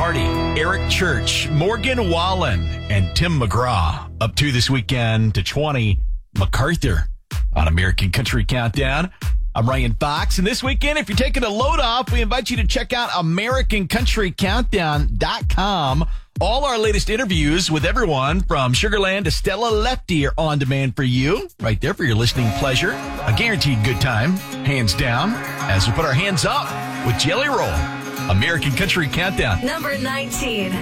Marty, Eric Church, Morgan Wallen, and Tim McGraw. Up to this weekend to 20, MacArthur on American Country Countdown. I'm Ryan Fox, and this weekend, if you're taking a load off, we invite you to check out AmericanCountryCountdown.com. All our latest interviews with everyone from Sugar Land to Stella Lefty are on demand for you, right there for your listening pleasure. A guaranteed good time, hands down, as we put our hands up with Jelly Roll. American Country Countdown. Number 19.